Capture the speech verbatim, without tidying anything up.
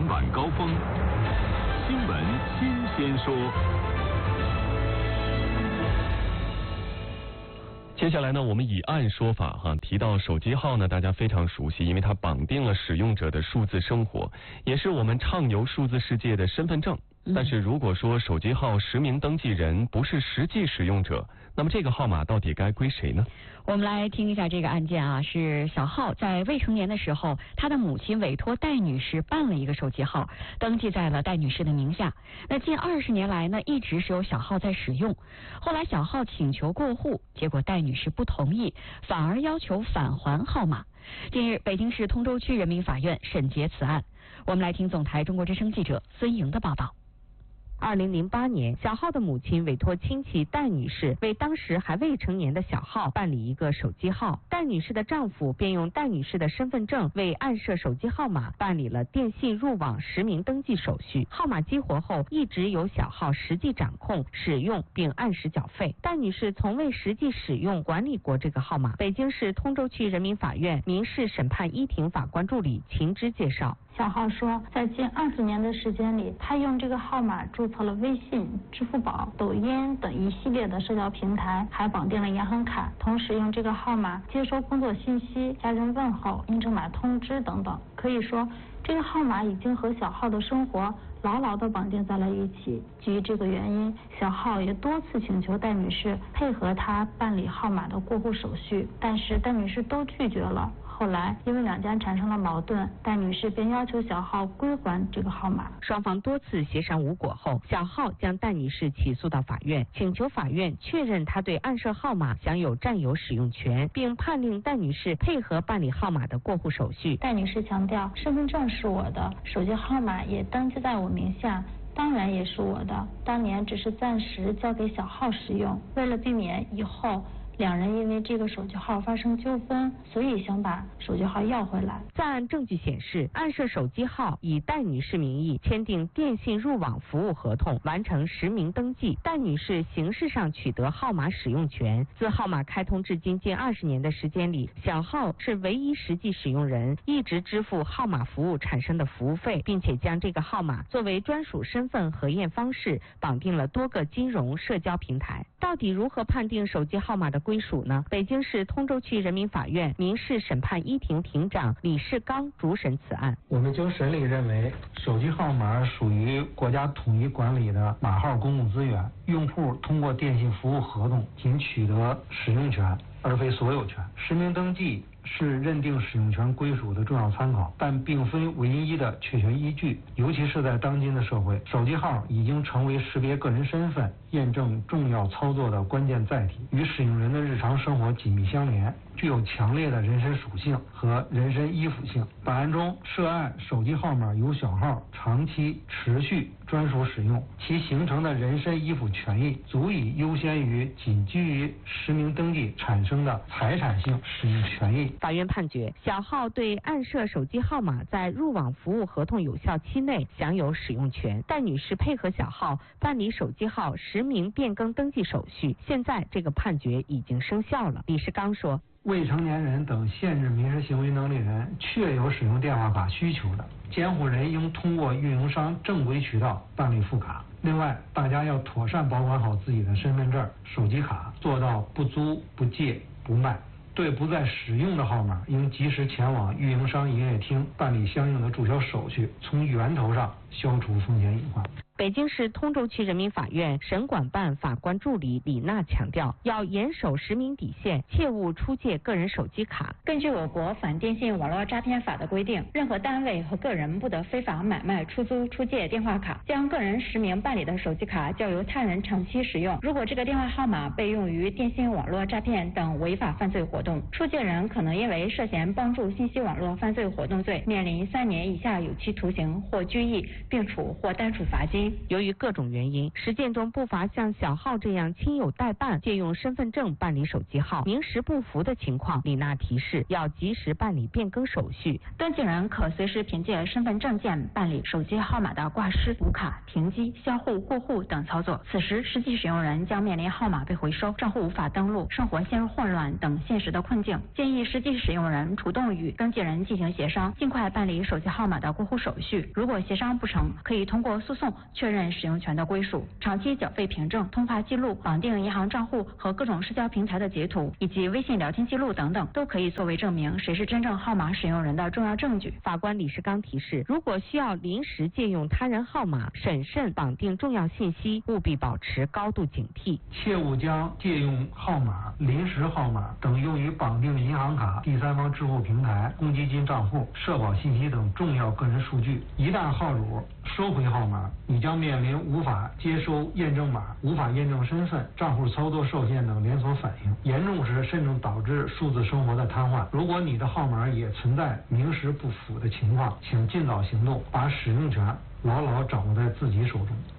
晚高峰，新闻新鲜说。接下来呢，我们以案说法哈，提到手机号呢，大家非常熟悉，因为它绑定了使用者的数字生活，也是我们畅游数字世界的身份证。但是如果说手机号实名登记人不是实际使用者，那么这个号码到底该归谁呢？ 我们来听一下这个案件啊，是小浩在未成年的时候，他的母亲委托戴女士办了一个手机号，登记在了戴女士的名下。那近二十年来呢，一直是由小浩在使用。后来小浩请求过户，结果戴女士不同意，反而要求返还号码。近日，北京市通州区人民法院审结此案。我们来听总台中国之声记者孙莹的报道。 二零零八年，小浩的母亲委托亲戚戴女士为当时还未成年的小浩办理一个手机号，戴女士的丈夫便用戴女士的身份证为暗设手机号码办理了电信入网实名登记手续。号码激活后，一直由小浩实际掌控、使用并按时缴费。戴女士从未实际使用、管理过这个号码。北京市通州区人民法院民事审判一庭法官助理秦芝介绍。 小浩说，在近二十年的时间里，他用这个号码注册了微信、支付宝、抖音等一系列的社交平台，还绑定了银行卡，同时用这个号码接收工作信息、家人问候、应征码通知等等。可以说，这个号码已经和小浩的生活牢牢地绑定在了一起。基于这个原因，小浩也多次请求戴女士配合他办理号码的过户手续，但是戴女士都拒绝了。后来因为两家产生了矛盾，戴女士便要求小浩归还这个号码。 双方多次协商无果后，小浩将戴女士起诉到法院，请求法院确认他对暗设号码享有占有使用权，并判令戴女士配合办理号码的过户手续。 戴女士强调，身份证是我的，手机号码也登记在我名下，当然也是我的，当年只是暂时交给小浩使用，为了避免以后两人因为这个手机号发生纠纷，所以想把手机号要回来。 在案证据显示，暗设手机号以戴女士名义签订电信入网服务合同，完成实名登记，戴女士形式上取得号码使用权。自号码开通至今近二十年的时间里，小浩是唯一实际使用人，一直支付号码服务产生的服务费，并且将这个号码作为专属身份核验方式绑定了多个金融社交平台。到底如何判定手机号码的归属呢？北京市通州区人民法院民事审判一庭庭长李世刚主审此案。 我们经审理认为，手机号码属于国家统一管理的码号公共资源，用户通过电信服务合同仅取得使用权，而非所有权。实名登记是认定使用权归属的重要参考，但并非唯一的确权依据。尤其是在当今的社会，手机号已经成为识别个人身份、验证重要操作的关键载体，与使用人的日常生活紧密相连，具有强烈的人身属性和人身依附性。本案中，涉案手机号码由小浩长期持续专属使用，其形成的人身依附权益足以优先于仅基于实名登记产生的财产性使用权益。 法院判决，小浩对暗设手机号码在入网服务合同有效期内享有使用权。戴女士配合小浩办理手机号实名变更登记手续，现在这个判决已经生效了。李世刚说， 未成年人等限制民事行为能力人确有使用电话卡需求的，监护人应通过运营商正规渠道办理副卡。另外，大家要妥善保管好自己的身份证、手机卡，做到不租、不借、不卖。对不再使用的号码，应及时前往运营商营业厅办理相应的注销手续，从源头上消除风险隐患。 北京市通州区人民法院审管办法官助理李娜强调，要严守实名底线，切勿出借个人手机卡。 根据我国反电信网络诈骗法的规定，任何单位和个人不得非法买卖、出租、出借电话卡，将个人实名办理的手机卡交由他人长期使用。如果这个电话号码被用于电信网络诈骗等违法犯罪活动，出借人可能因为涉嫌帮助信息网络犯罪活动罪，面临三年以下有期徒刑或拘役，并处或单处罚金。 期。由于各种原因，实践中不乏像小浩这样亲友代办借用身份证办理手机号名实不符的情况。李娜提示要及时办理变更手续， 登记人可随时凭借身份证件办理手机号码的挂失、补卡、停机、销户、过户等操作。此时实际使用人将面临号码被回收、账户无法登录、生活陷入混乱等现实的困境。建议实际使用人主动与登记人进行协商，尽快办理手机号码的过户手续。如果协商不成，可以通过诉讼确认使用权的归属。长期缴费凭证、通话记录、绑定银行账户和各种社交平台的截图，以及微信聊天记录等等，都可以作为证明谁是真正号码使用人的重要证据。 法官李世刚提示，如果需要临时借用他人号码，审慎绑定重要信息，务必保持高度警惕， 切勿将借用号码、临时号码等用于绑定银行卡、第三方支付平台、公积金账户、社保信息等重要个人数据。一旦号主收回号码，你将面临无法接收验证码、无法验证身份、账户操作受限等连锁反应，严重时甚至导致数字生活的瘫痪。如果你的号码也存在名实不符的情况，请尽早行动，把使用权牢牢掌握在自己手中。